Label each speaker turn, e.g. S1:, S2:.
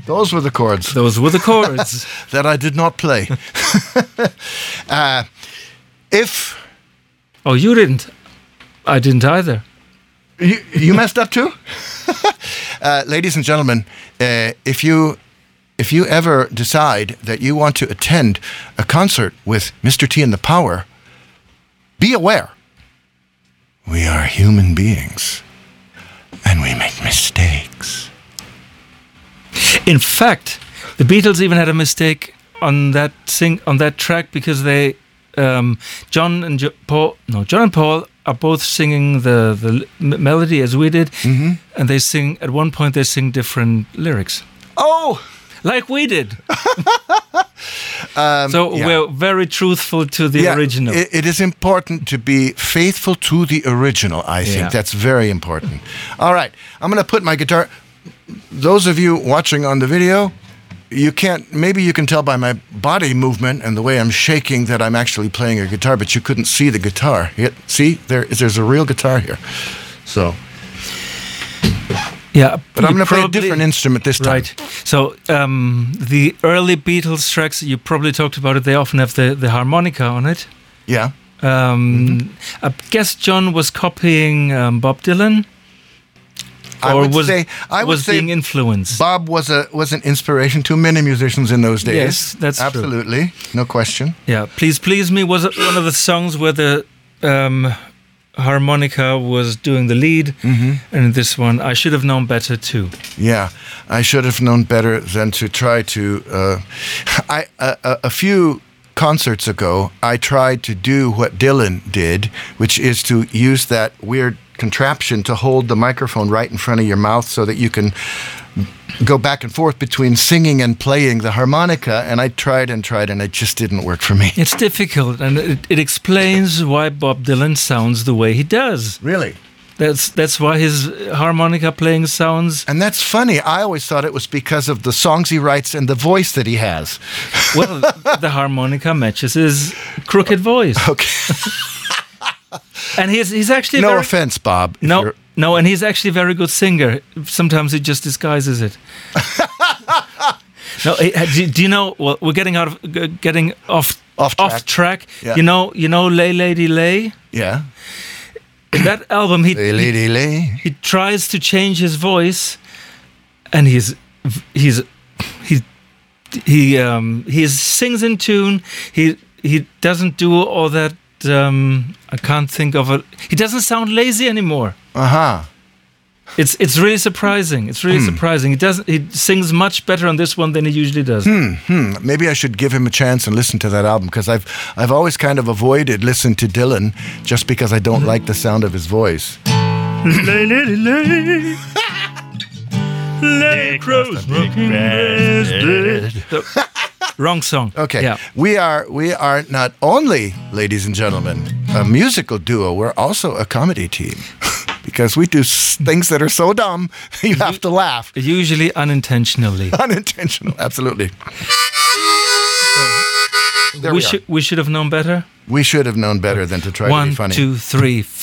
S1: Those were the chords.
S2: Those were the chords.
S1: That I did not play.
S2: Oh, you didn't. I didn't either.
S1: You messed up too? Ladies and gentlemen, if you ever decide that you want to attend a concert with Mr. T and the Power, be aware. We are human beings, and we make mistakes.
S2: In fact, the Beatles even had a mistake on that track because they, John and Paul are both singing the melody as we did, and they sing at one point. They sing different lyrics.
S1: Oh,
S2: like we did. We're very truthful to the original.
S1: It is important to be faithful to the original. I think that's very important. All right, I'm going to put my guitar. Those of you watching on the video, maybe you can tell by my body movement and the way I'm shaking that I'm actually playing a guitar, but you couldn't see the guitar. See, there's a real guitar here. So,
S2: yeah,
S1: but I'm going to play a different instrument this time.
S2: Right. So the early Beatles tracks, you probably talked about it. They often have the harmonica on it.
S1: Yeah.
S2: I guess John was copying Bob Dylan.
S1: I would say
S2: being influenced.
S1: Bob was an inspiration to many musicians in those days.
S2: Yes, that's
S1: absolutely
S2: true.
S1: No question.
S2: Yeah, Please Please Me was one of the songs where the harmonica was doing the lead, and this one I should have known better too.
S1: Yeah, I should have known better than to try to. A few concerts ago, I tried to do what Dylan did, which is to use that weird contraption to hold the microphone right in front of your mouth so that you can go back and forth between singing and playing the harmonica, and I tried and it just didn't work for me.
S2: It's difficult, and it explains why Bob Dylan sounds the way he does.
S1: Really?
S2: That's why his harmonica playing sounds...
S1: And that's funny. I always thought it was because of the songs he writes and the voice that he has.
S2: Well, the harmonica matches his crooked voice.
S1: Okay.
S2: And he's actually
S1: no offense, Bob.
S2: No, and he's actually a very good singer. Sometimes he just disguises it. No, do you know? Well, we're getting off track.
S1: Yeah.
S2: You know, Lay Lady Lay.
S1: Yeah.
S2: In that album, he tries to change his voice, and he sings in tune. He doesn't do all that. I can't think of it. He doesn't sound lazy anymore. It's really surprising. It's really surprising. He sings much better on this one than he usually does.
S1: Maybe I should give him a chance and listen to that album, because I've always kind of avoided listening to Dylan just because I don't like the sound of his voice.
S2: Lay, lady, lay. Lay crows rocking bed. Wrong song.
S1: Okay.
S2: Yeah.
S1: We are not only, ladies and gentlemen, a musical duo, we're also a comedy team. Because we do things that are so dumb, you have to laugh.
S2: Usually unintentionally.
S1: Unintentional, absolutely.
S2: We should have known better.
S1: We should have known better than to try to be funny.
S2: 1, 2, 3, 4.